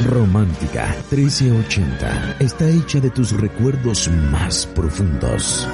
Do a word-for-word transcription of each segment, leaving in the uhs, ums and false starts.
Romántica trece ochenta está hecha de tus recuerdos más profundos.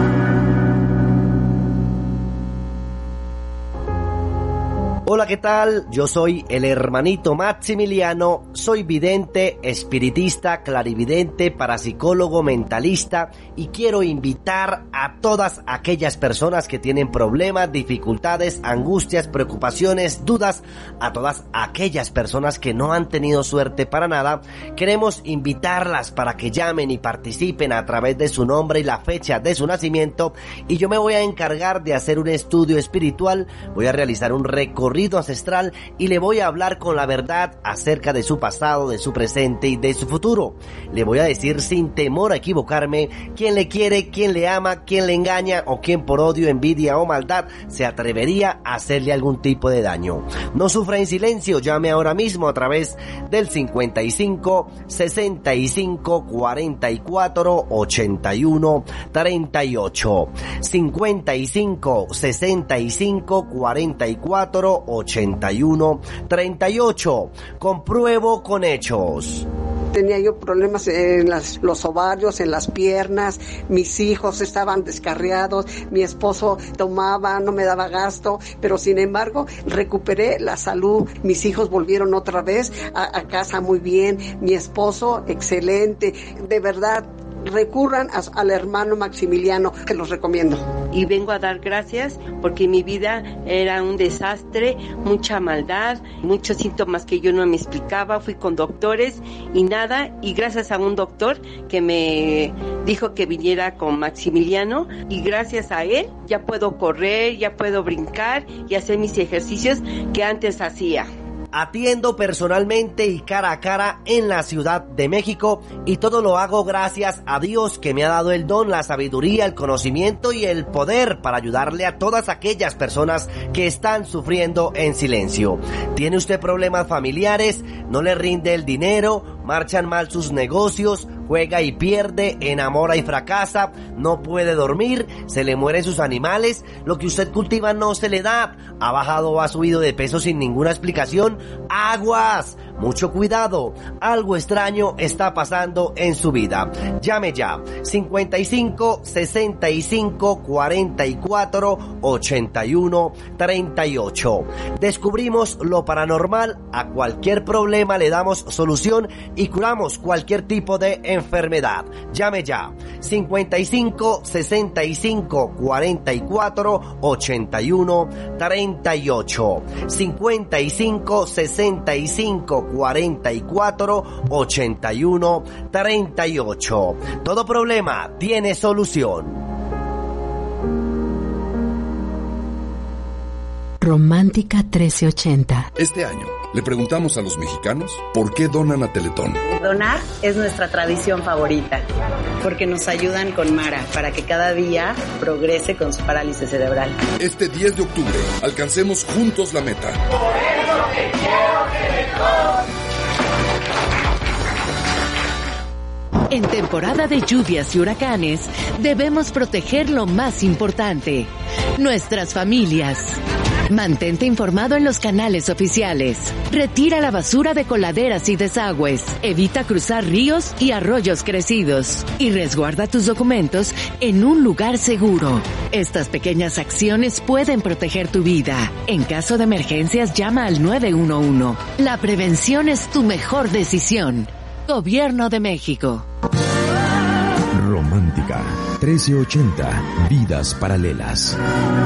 Hola, ¿qué tal? Yo soy el hermanito Maximiliano, soy vidente, espiritista, clarividente, parapsicólogo, mentalista y quiero invitar a todas aquellas personas que tienen problemas, dificultades, angustias, preocupaciones, dudas, a todas aquellas personas que no han tenido suerte para nada. Queremos invitarlas para que llamen y participen a través de su nombre y la fecha de su nacimiento, y yo me voy a encargar de hacer un estudio espiritual, voy a realizar un recorrido ancestral y le voy a hablar con la verdad acerca de su pasado, de su presente y de su futuro. Le voy a decir sin temor a equivocarme quién le quiere, quién le ama, quién le engaña o quién por odio, envidia o maldad se atrevería a hacerle algún tipo de daño. No sufra en silencio, llame ahora mismo a través del cincuenta y cinco, sesenta y cinco, cuarenta y cuatro, ochenta y uno, treinta y ocho. cincuenta y cinco, sesenta y cinco, cuarenta y cuatro, ochenta y uno, treinta y ocho. Compruebo con hechos. Tenía yo problemas en las, los ovarios, en las piernas, mis hijos estaban descarriados, mi esposo tomaba, no me daba gasto, pero sin embargo recuperé la salud, mis hijos volvieron otra vez a, a casa muy bien, mi esposo excelente, de verdad. Recurran a, al hermano Maximiliano, que los recomiendo. Y vengo a dar gracias porque mi vida era un desastre, mucha maldad, muchos síntomas que yo no me explicaba. Fui con doctores y nada, y gracias a un doctor que me dijo que viniera con Maximiliano, y gracias a él ya puedo correr, ya puedo brincar y hacer mis ejercicios que antes hacía. Atiendo personalmente y cara a cara en la Ciudad de México, y todo lo hago gracias a Dios, que me ha dado el don, la sabiduría, el conocimiento y el poder para ayudarle a todas aquellas personas que están sufriendo en silencio. ¿Tiene usted problemas familiares? ¿No le rinde el dinero? ¿Marchan mal sus negocios? ¿Juega y pierde? ¿Enamora y fracasa? ¿No puede dormir? ¿Se le mueren sus animales? ¿Lo que usted cultiva no se le da? ¿Ha bajado o ha subido de peso sin ninguna explicación? ¡Aguas! Mucho cuidado, algo extraño está pasando en su vida. Llame ya, cincuenta y cinco, sesenta y cinco, cuarenta y cuatro, ochenta y uno, treinta y ocho. Descubrimos lo paranormal, a cualquier problema le damos solución y curamos cualquier tipo de enfermedad. Llame ya, cincuenta y cinco, sesenta y cinco, cuarenta y cuatro, ochenta y uno, treinta y ocho. cincuenta y cinco, sesenta y cinco, cuarenta y cuatro, ochenta y uno, treinta y ocho. Todo problema tiene solución. Romántica trece ochenta. Este año le preguntamos a los mexicanos por qué donan a Teletón. Donar es nuestra tradición favorita, porque nos ayudan con Mara para que cada día progrese con su parálisis cerebral. Este diez de octubre, alcancemos juntos la meta. Por eso te quiero, Teletón. En temporada de lluvias y huracanes, debemos proteger lo más importante, nuestras familias. Mantente informado en los canales oficiales. Retira la basura de coladeras y desagües. Evita cruzar ríos y arroyos crecidos. Y resguarda tus documentos en un lugar seguro. Estas pequeñas acciones pueden proteger tu vida. En caso de emergencias, llama al nueve uno uno. La prevención es tu mejor decisión. Gobierno de México. Romántica trece ochenta. Vidas paralelas.